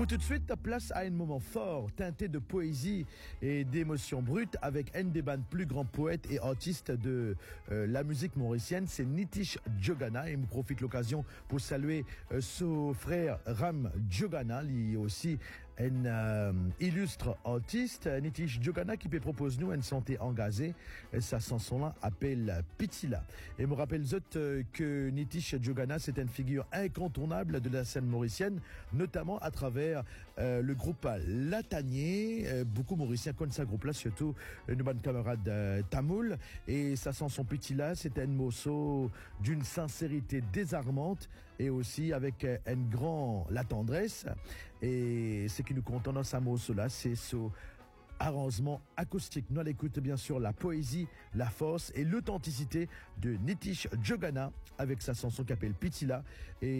Pour tout de suite, place à un moment fort, teinté de poésie et d'émotions brutes, avec un des bandes plus grands poètes et artistes de la musique mauricienne, c'est Nitish Djogana. Et me profite l'occasion pour saluer son frère Ram Djogana, lui aussi un illustre artiste. Nitish Djogana qui peut proposer nous une santé engagée. Sa chanson-là appelle Pitila. Et me rappelle que Nitish Djogana, c'est une figure incontournable de la scène mauricienne, notamment à travers le groupe Latanier. Beaucoup mauriciens connaissent ce groupe-là, surtout nos bonnes camarades tamoul. Et sa chanson Pitila, c'est un morceau d'une sincérité désarmante et aussi avec la tendresse. Et ce qui nous contente dans ce morceau-là, c'est ce arrangement acoustique. Nous, à l'écoute, bien sûr, la poésie, la force et l'authenticité de Nitish Djogana avec sa chanson qui s'appelle Pitila. Et